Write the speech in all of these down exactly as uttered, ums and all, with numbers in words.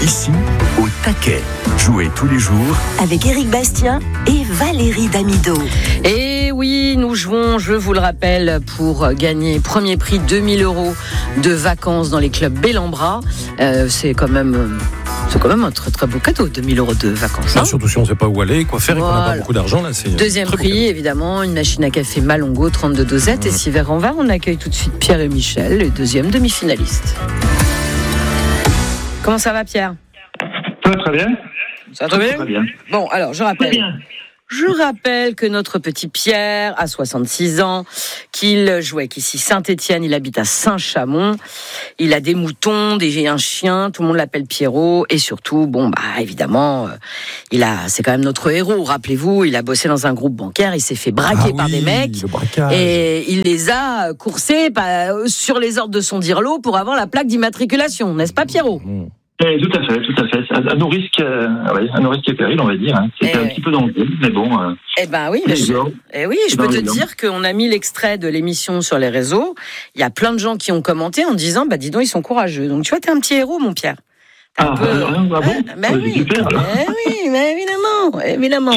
Ici, au taquet. Jouez tous les jours avec Éric Bastien et Valérie Damido. Et oui, nous jouons, je vous le rappelle, pour gagner premier prix deux mille euros de vacances dans les clubs Bellambra. Euh, c'est quand même... C'est quand même un très très beau cadeau, deux mille euros de vacances. Hein, non, surtout si on ne sait pas où aller, quoi faire, voilà. Et qu'on n'a pas beaucoup d'argent. Là, c'est Deuxième prix, évidemment, une machine à café Malongo, trente-deux dosettes. Mmh. Et si vers en va, on accueille tout de suite Pierre et Michel, les deuxièmes demi-finalistes. Comment ça va, Pierre ? Ça va très bien. Ça va très bien ? Très bien. Bon, alors, je rappelle... Je rappelle que notre petit Pierre a soixante-six ans, qu'il jouait qu'ici Saint-Étienne, il habite à Saint-Chamond, il a des moutons, des, un chien, tout le monde l'appelle Pierrot, et surtout, bon, bah, évidemment, il a, c'est quand même notre héros, rappelez-vous, il a bossé dans un groupe bancaire, il s'est fait braquer ah par oui, des mecs, et il les a coursés bah, sur les ordres de son dirlo pour avoir la plaque d'immatriculation, n'est-ce pas, Pierrot ? mmh. Eh, tout à fait, tout à fait. À, à nos risques, euh, ouais, à nos risques et périls, on va dire. Hein. C'était eh un ouais. petit peu dangereux, mais bon. Euh, eh ben oui, mais je, eh oui, je peux te dire qu'on a mis l'extrait de l'émission sur les réseaux. Il y a plein de gens qui ont commenté en disant, bah dis donc, ils sont courageux. Donc tu vois, t'es un petit héros, mon Pierre. Ah, peu... ah, ah bon ouais, bah, oui, super, eh oui, mais évidemment, évidemment.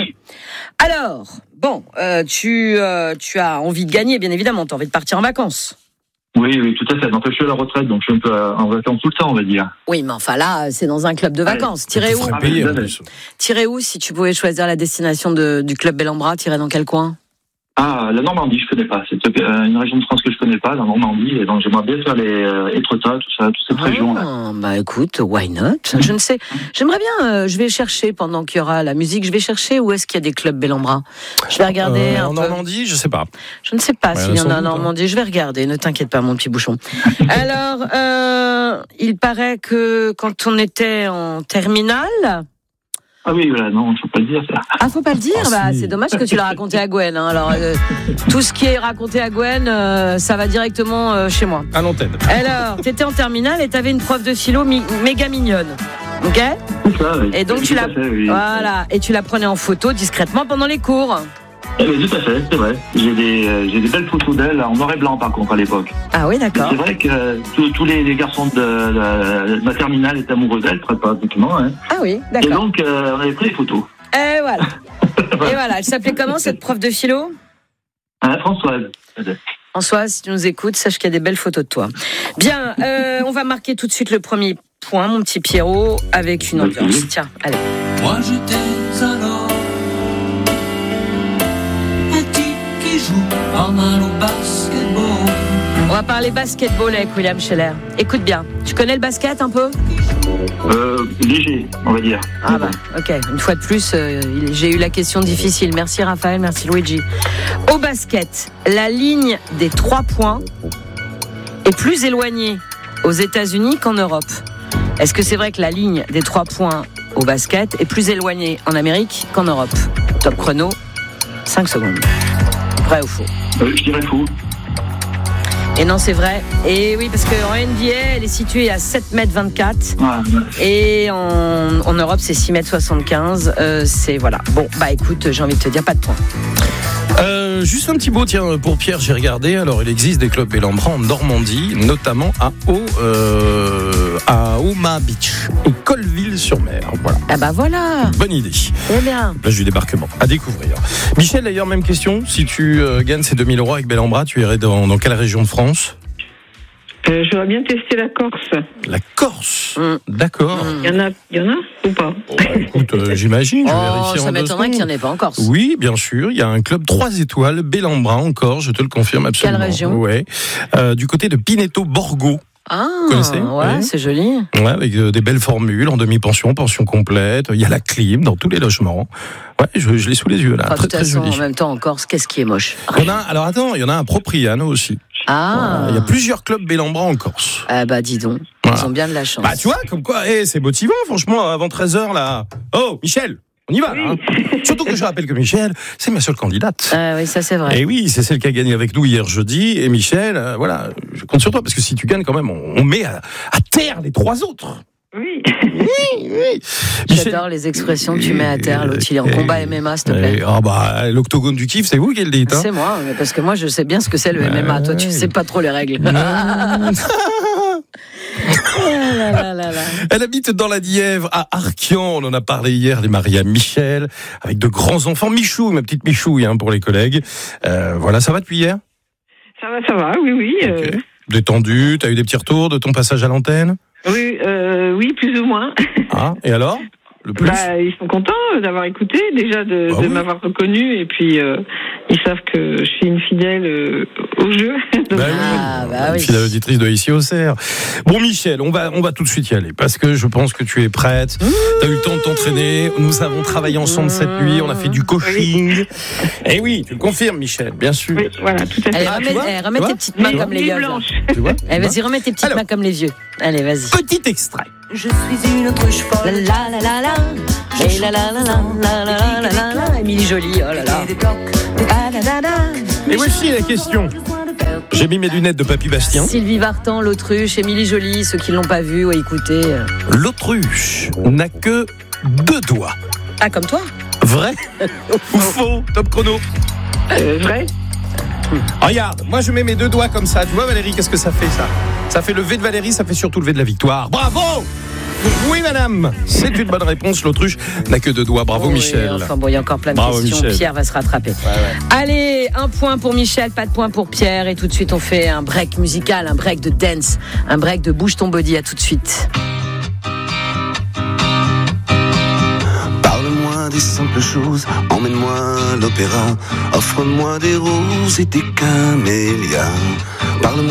Alors, bon, euh, tu, euh, tu as envie de gagner, bien évidemment. Tu as envie de partir en vacances. Oui, oui, tout à fait. Donc, je suis à la retraite, donc je suis un peu en vacances tout le temps, on va dire. Oui, mais enfin là, c'est dans un club de vacances. Tirez où ah, Tirez où si tu pouvais choisir la destination de, du club Bellambra? Tirez dans quel coin? Ah, la Normandie, je connais pas. C'est une région de France que je connais pas, la Normandie. Et donc, j'aimerais bien faire les euh, Étretat, tout ça, toute cette ah, région-là. Bah, écoute, why not? Je ne sais. J'aimerais bien, euh, je vais chercher pendant qu'il y aura la musique, je vais chercher où est-ce qu'il y a des clubs Bellambra. Je vais regarder. Euh, un en peu. Normandie, je sais pas. Je ne sais pas ouais, s'il y en a en Normandie. Hein. Je vais regarder. Ne t'inquiète pas, mon petit bouchon. Alors, euh, il paraît que quand on était en terminale. Ah oui, voilà, non, faut pas le dire, ça. Ah, faut pas le dire, ah, bah, si. C'est dommage que tu l'as raconté à Gwen. Hein. Alors, euh, tout ce qui est raconté à Gwen, euh, ça va directement euh, chez moi. À l'antenne. Alors, t'étais en terminale et t'avais une prof de philo mi- méga mignonne, ok ? C'est ça, oui. Et donc tu la, fait, oui. Voilà, et tu la prenais en photo discrètement pendant les cours. Eh bien, tout à fait, c'est vrai. J'ai des, euh, j'ai des belles photos d'elle en noir et blanc, par contre, à l'époque. Ah oui, d'accord. C'est vrai que euh, tous, tous les, les garçons de, de, de ma terminale étaient amoureux d'elle, très pratiquement. Hein. Ah oui, d'accord. Et donc, euh, on avait pris des photos. Et voilà. Et voilà, elle s'appelait comment, cette prof de philo ? Ah, Françoise. Françoise, si tu nous écoutes, sache qu'il y a des belles photos de toi. Bien, euh, on va marquer tout de suite le premier point, mon petit Pierrot, avec une ambiance. Okay. Tiens, allez. Moi, j'étais alors un type qui joue pas mal au basketball. On va parler basketball avec William Scheller. Écoute bien, tu connais le basket un peu ? Euh, léger, on va dire. Ah bah, ok. Une fois de plus, euh, j'ai eu la question difficile. Merci Raphaël, merci Luigi. Au basket, la ligne des trois points est plus éloignée aux États-Unis qu'en Europe. Est-ce que c'est vrai que la ligne des trois points au basket est plus éloignée en Amérique qu'en Europe ? Top chrono, cinq secondes. Vrai ou faux ? euh, Je dirais faux. Et non, c'est vrai. Et oui, parce qu'en N B A, elle est située à sept mètres vingt-quatre. Ah, et en, en Europe, c'est six mètres soixante-quinze. Euh, c'est, voilà. Bon, bah écoute, j'ai envie de te dire, pas de point. Euh, juste un petit mot, tiens, pour Pierre, j'ai regardé. Alors, il existe des clubs Bellambra en Normandie, notamment à Haut, euh, à Omaha Beach et Colville-sur-Mer. Voilà. Ah bah voilà. Bonne idée. Très bien. Plage du débarquement, à découvrir. Michel, d'ailleurs, même question. Si tu euh, gagnes ces deux mille euros avec Bellambra, tu irais dans, dans quelle région de France ? Euh, j'aurais bien testé la Corse. La Corse, mmh. D'accord. Il y en a, il y en a ou pas ? Oh, bah, écoute, euh, j'imagine. Je vais oh, vérifier ça en m'étonnerait qu'il n'y en ait pas en Corse. Oui, bien sûr. Il y a un club trois étoiles, Bellambra en Corse, je te le confirme absolument. Quelle région ? Ouais. Euh, du côté de Pineto-Borgo. Ah, vous connaissez ? ouais, ouais, c'est joli. Ouais, avec euh, des belles formules en demi-pension, pension complète. Il y a la clim dans tous les logements. Ouais, je, je l'ai sous les yeux là. Enfin, très, de toute façon, très joli. En même temps, en Corse, qu'est-ce qui est moche ? Il y en a, alors attends, il y en a un Propriano aussi. Ah. Ouais, il y a plusieurs clubs Bellambra en Corse. Ah bah dis donc, voilà. Ils ont bien de la chance. Bah tu vois, comme quoi, hey, c'est motivant franchement, avant treize heures là. Oh, Michel, on y va là. Hein. Surtout que je rappelle que Michel, c'est ma seule candidate. Ah oui, ça c'est vrai. Et oui, c'est celle qui a gagné avec nous hier jeudi. Et Michel, euh, voilà, je compte sur toi parce que si tu gagnes quand même, on, on met à, à terre les trois autres. Oui. Oui, oui. J'adore les expressions, tu mets à terre, l'autre il est en combat M M A, s'il te plaît. Ah bah, l'octogone du kiff, c'est vous qui le dites. Hein. C'est moi, mais parce que moi je sais bien ce que c'est le M M A. Toi, tu sais pas trop les règles. Ah là là là là. Elle habite dans la Nièvre, à Arquian. On en a parlé hier, les mariés à Michel, avec de grands enfants. Michou, ma petite Michouille, hein, pour les collègues. Euh, voilà, ça va depuis hier ? Ça va, ça va, oui, oui. Euh... Okay. Détendu, t'as eu des petits retours de ton passage à l'antenne ? Oui, euh, oui, plus ou moins. Ah, et alors ? Le plus ? Bah, ils sont contents d'avoir écouté, déjà de, bah de oui. m'avoir reconnu, et puis euh, ils savent que je suis une fidèle euh, au jeu. Donc, bah oui, ah, bah oui. fidèle auditrice de Ici au Cerf. Bon Michel, on va on va tout de suite y aller parce que je pense que tu es prête. T'as eu le temps de t'entraîner. Nous avons travaillé ensemble cette nuit. On a fait du coaching. Oui. Et oui, tu le confirmes, Michel, bien sûr. Oui, voilà, tout à fait. Allez, Ah, remets, eh, remets tes petites mains les, comme les, les vieux. blanches. Tu vois ? Allez, vas-y, remets tes petites Alors, mains comme les vieux. Allez, vas-y. Petit extrait. Je suis une autruche folle. La la la la la. Et la la la la la la la la la. Émilie Jolie, oh là là. Ah, da, da, da. Et voici la question. J'ai mis mes lunettes de Papy Bastien. Sylvie Vartan, l'autruche, Émilie Jolie, ceux qui l'ont pas vu ou écouté. L'autruche n'a que deux doigts. Ah, comme toi ? Vrai ou faux ? Top chrono. Euh, vrai. Regarde, moi je mets mes deux doigts comme ça. Tu vois Valérie, qu'est-ce que ça fait ça ? Ça fait le V de Valérie, ça fait surtout le V de la victoire. Bravo ! Oui madame, c'est une bonne réponse. L'autruche n'a que deux doigts. Bravo oui, Michel. Enfin bon, il y a encore plein de Bravo, questions. Michel. Pierre va se rattraper. Ouais, ouais. Allez, un point pour Michel, pas de point pour Pierre. Et tout de suite, on fait un break musical, un break de dance, un break de bouge ton body. À tout de suite. Parle-moi des simples choses, emmène-moi à l'opéra, offre-moi des roses et des camélias. Parle-moi